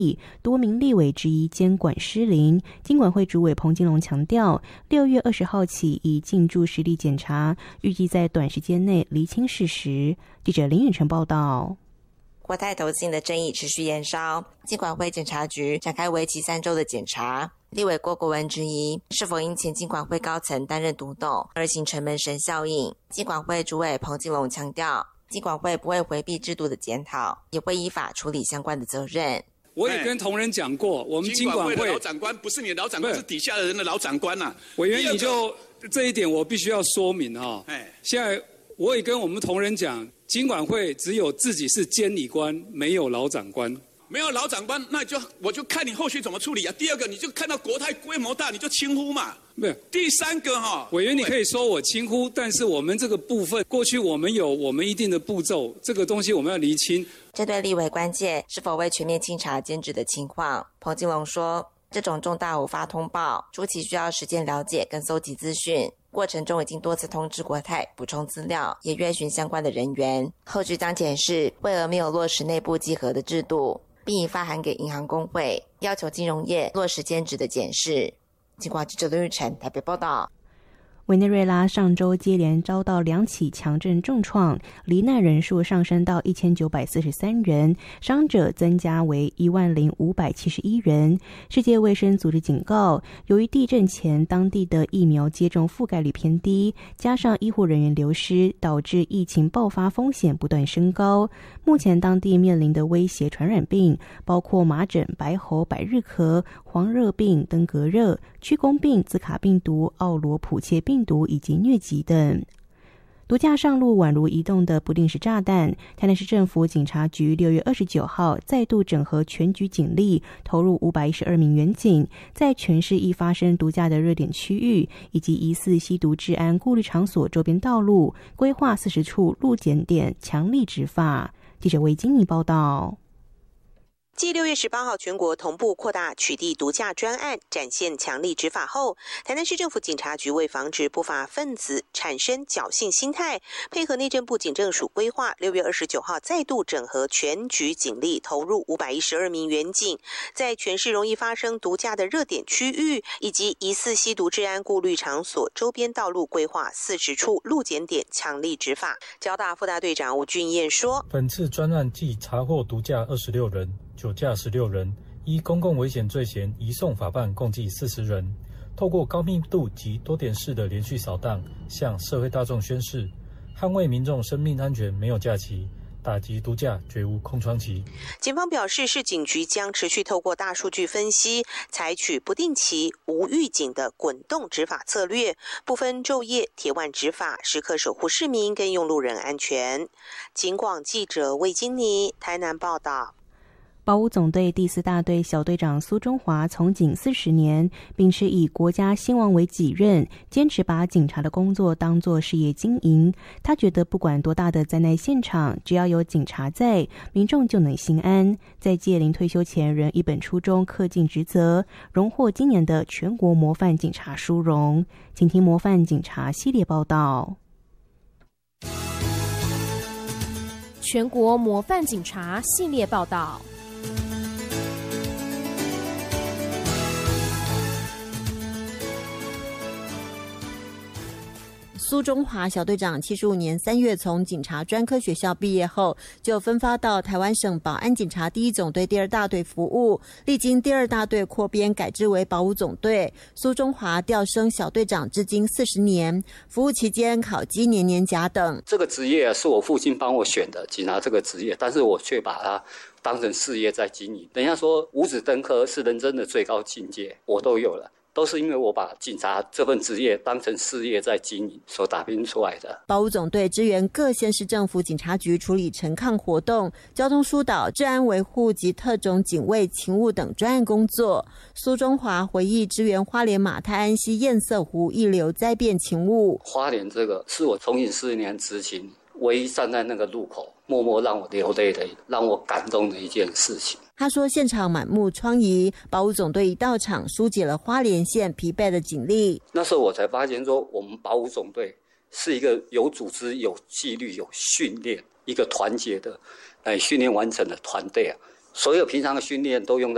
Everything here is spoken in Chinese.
多名立委质疑监管失灵，金管会主委彭金龙强调，6月20号起已进驻实地检查，预计在短时间内厘清事实。记者林远成报道。 国泰投信的争议持续延烧，金管会检察局展开为期3周的检查。立委郭国文质疑，是否因前金管会高层担任独董而形成门神效应？金管会主委彭金龙强调，金管会不会回避制度的检讨，也会依法处理相关的责任。 我也跟同仁讲过，我们金管会的老长官不是你的老长官，是底下的人的老长官啊。 委员，你就这一点我必须要说明啊。现在我也跟我们同仁讲，金管会只有自己是监理官，没有老长官。 没有老长官，那我就看你后续怎么处理啊。第二个，你就看到国泰规模大，你就轻忽嘛。 没有。 第三个委员，你可以说我轻忽，但是我们这个部分，过去我们有我们一定的步骤，这个东西我们要厘清。 针对立委关切是否为全面清查兼职的情况，彭金龙说，这种重大偶发通报，初期需要时间了解跟搜集资讯。过程中已经多次通知国泰补充资料，也约询相关的人员，后续将检视为何没有落实内部稽核的制度，并已发函给银行工会，要求金融业落实兼职的检视。金广记者刘玉成台北报道。 委内瑞拉上周接连遭到2起强震重创，罹难人数上升到1943人，伤者增加为10571人。世界卫生组织警告，由于地震前当地的疫苗接种覆盖率偏低，加上医护人员流失，导致疫情爆发风险不断升高。目前当地面临的威胁传染病包括麻疹、白喉、百日咳、黄热病、登革热、屈公病、兹卡病毒、奥罗普切病毒以及疟疾等。毒驾上路宛如移动的不定时炸弹，台南市政府警察局6月29号再度整合全局警力，投入512名员警，在全市易发生毒驾的热点区域以及疑似吸毒治安顾虑场所周边道路，规划40处路检点，强力执法。记者魏金妮报道。 继6月18号全国同步扩大取缔毒驾专案，展现强力执法后，台南市政府警察局为防止不法分子产生侥幸心态，配合内政部警政署规划，6月29号再度整合全局警力，投入512名员警，在全市容易发生毒驾的热点区域以及疑似吸毒治安顾虑场所周边道路规划40处路检点，强力执法。交大副大队长吴俊彦说， 本次专案既查获毒驾26人，酒驾16人，依公共危险罪嫌移送法办共计40人。透过高密度及多点式的连续扫荡，向社会大众宣示，捍卫民众生命安全没有假期，打击毒驾绝无空窗期。 警方表示，市警局将持续透过大数据分析，采取不定期无预警的滚动执法策略，不分昼夜铁腕执法，时刻守护市民跟用路人安全。警广记者魏金妮台南报道。 保五总队第4大队小队长苏中华从警40年，秉持以国家兴亡为己任，坚持把警察的工作当作事业经营。他觉得不管多大的灾难现场，只要有警察在，民众就能心安。在届临退休前仍一本初衷，恪尽职责，荣获今年的全国模范警察殊荣。请听模范警察系列报道。 全国模范警察系列报道。 苏中华小队长75年3月从警察专科学校毕业后，就分发到台湾省保安警察第1总队第2大队服务，历经第2大队扩编改制为保五总队。苏中华调升小队长至今40年，服务期间考绩年年甲等。 这个职业是我父亲帮我选的，警察这个职业，但是我却把它当成事业在经营。人家说五子登科是人生的最高境界，我都有了。都是因为我把警察这份职业当成事业在经营所打拼出来的。 保五总队支援各县市政府警察局处理陈抗活动、交通疏导、治安维护及特种警卫勤务等专案工作。苏中华回忆支援花莲马太安溪堰塞湖溢流灾变勤务。 花莲这个是我从警40年执勤唯一站在那个路口默默让我流泪的、让我感动的一件事情。 他说现场满目疮痍，保五总队一到场疏解了花莲县疲惫的警力。 那时候我才发现说，我们保五总队是一个有组织、有纪律、有训练、一个团结的训练完成的团队啊。所有平常的训练都用在